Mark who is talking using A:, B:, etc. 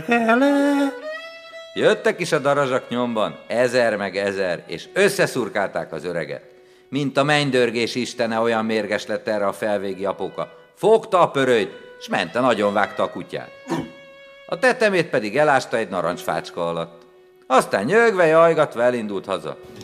A: Ele.
B: Jöttek is a darazsak nyomban, 1000 meg 1000, és összeszurkálták az öreget. Mint a mennydörgés istene, olyan mérges lett erre a felvégi apóka. Fogta a pörölyt, s mente nagyon vágta a kutyát. A tetemét pedig elásta egy narancsfácska alatt. Aztán nyögve, jajgatva elindult haza.